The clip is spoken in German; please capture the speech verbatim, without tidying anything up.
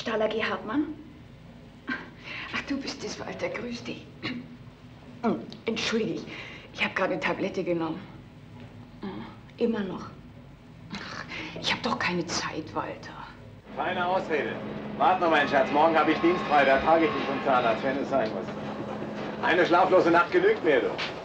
Staller G. Hartmann? Ach, du bist es, Walter. Grüß dich. Entschuldige, ich habe gerade eine Tablette genommen. Immer noch. Ach, ich habe doch keine Zeit, Walter. Keine Ausrede. Wart noch, mein Schatz. Morgen habe ich dienstfrei. Da trage ich dich zum Zahnarzt, wenn es sein muss. Eine schlaflose Nacht genügt mir, du.